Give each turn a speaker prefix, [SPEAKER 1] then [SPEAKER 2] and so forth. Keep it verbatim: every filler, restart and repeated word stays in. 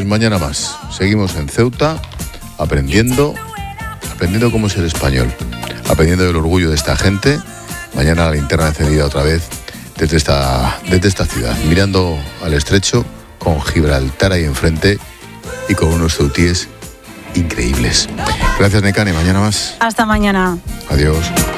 [SPEAKER 1] mañana más. Seguimos en Ceuta, aprendiendo, aprendiendo cómo es el español, aprendiendo del orgullo de esta gente. Mañana la linterna encendida otra vez desde esta, desde esta ciudad, mirando al estrecho, con Gibraltar ahí enfrente y con unos ceutíes increíbles. Gracias, Nekane, mañana más.
[SPEAKER 2] Hasta mañana.
[SPEAKER 1] Adiós.